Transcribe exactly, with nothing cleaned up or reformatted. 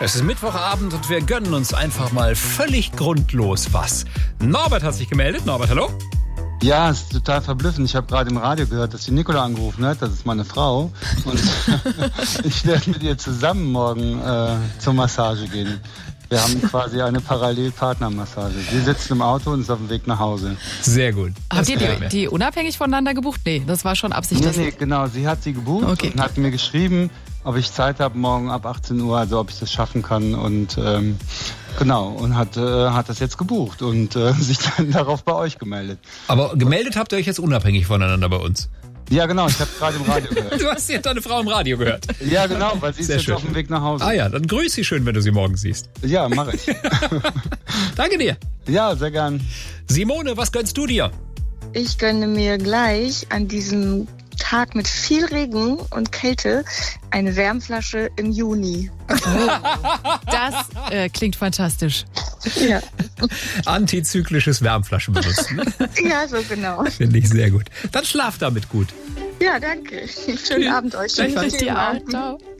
Es ist Mittwochabend und wir gönnen uns einfach mal völlig grundlos was. Norbert hat sich gemeldet. Norbert, hallo? Ja, es ist total verblüffend. Ich habe gerade im Radio gehört, dass die Nicola angerufen hat. Das ist meine Frau. Und ich werde mit ihr zusammen morgen äh, zur Massage gehen. Wir haben quasi eine Parallelpartnermassage. Sie sitzt im Auto und ist auf dem Weg nach Hause. Sehr gut. Habt ihr die, die unabhängig voneinander gebucht? Nee, das war schon Absicht. Nee, nee, genau. Sie hat sie gebucht okay. und hat mir geschrieben, ob ich Zeit habe morgen ab achtzehn Uhr, also ob ich das schaffen kann. Und ähm, genau, und hat, äh, hat das jetzt gebucht und äh, sich dann darauf bei euch gemeldet. Aber gemeldet habt ihr euch jetzt unabhängig voneinander bei uns? Ja, genau, ich habe gerade im Radio gehört. Du hast jetzt deine Frau im Radio gehört. Ja, genau, weil sie Sehr ist jetzt schön. auf dem Weg nach Hause. Ah ja, dann grüß sie schön, wenn du sie morgen siehst. Ja, mache ich. Danke dir. Ja, sehr gern. Simone, was gönnst du dir? Ich gönne mir gleich an diesem Tag mit viel Regen und Kälte eine Wärmflasche im Juni. Das äh, klingt fantastisch. Ja. Antizyklisches Wärmflaschen benutzen. Ja, so genau. Finde ich sehr gut. Dann schlaf damit gut. Ja, danke. Schönen Abend euch. Ich dir auch. Ciao.